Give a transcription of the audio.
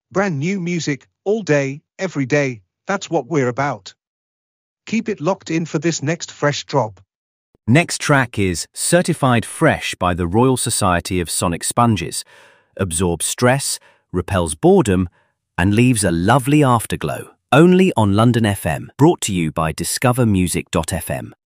Brand new music, all day, every day, that's what we're about. Keep it locked in for this next fresh drop. Next track is Certified Fresh by the Royal Society of Sonic Sponges. Absorbs stress, repels boredom, and leaves a lovely afterglow. Only on London FM. Brought to you by discovermusic.fm.